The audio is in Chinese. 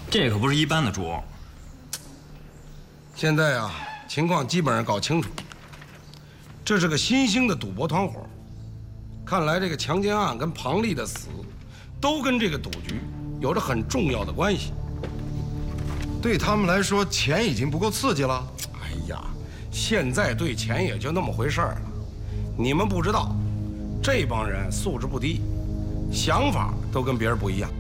这可不是一般的主。 现在啊，情况基本上搞清楚，这是个新兴的赌博团伙。看来这个强奸案跟庞丽的死，都跟这个赌局有着很重要的关系。 对他们来说，钱已经不够刺激了。 哎呀，现在对钱也就那么回事儿了。你们不知道，这帮人素质不低，想法都跟别人不一样。